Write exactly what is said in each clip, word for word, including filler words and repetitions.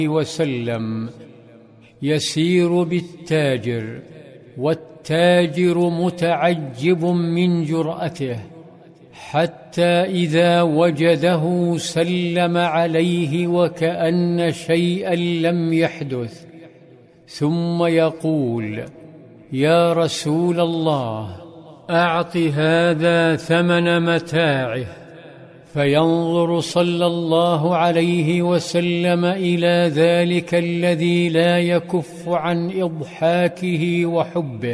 وسلم يسير بالتاجر، والتاجر متعجب من جرأته، حتى إذا وجده سلم عليه وكأن شيئا لم يحدث، ثم يقول: يا رسول الله، أعط هذا ثمن متاعه. فينظر صلى الله عليه وسلم إلى ذلك الذي لا يكف عن إضحاكه وحبه،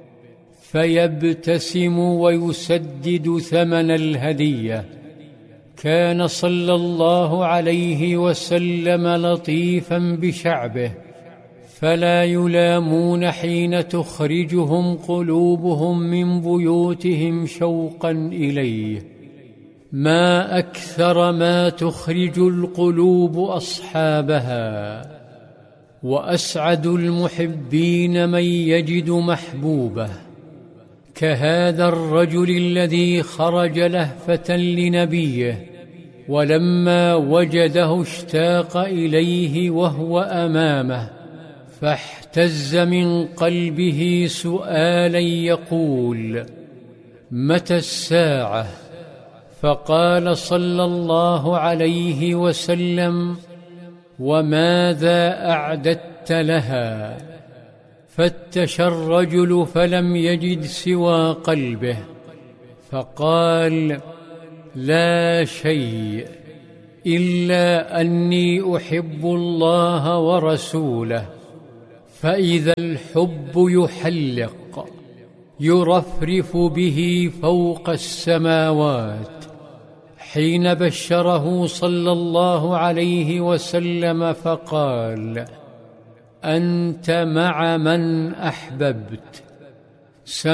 فيبتسم ويسدد ثمن الهدية. كان صلى الله عليه وسلم لطيفا بشعبه، فلا يلامون حين تخرجهم قلوبهم من بيوتهم شوقا إليه. ما أكثر ما تخرج القلوب أصحابها، وأسعد المحبين من يجد محبوبه، كهذا الرجل الذي خرج لهفة لنبيه، ولما وجده اشتاق إليه وهو أمامه، فاحتز من قلبه سؤالا يقول: متى الساعة؟ فقال صلى الله عليه وسلم: وماذا أعددت لها؟ فتش الرجل فلم يجد سوى قلبه، فقال: لا شيء، إلا أني أحب الله ورسوله. فإذا الحب يحلق يرفرف به فوق السماوات. حين بشره صلى الله عليه وسلم فقال: أنت مع من أحببت.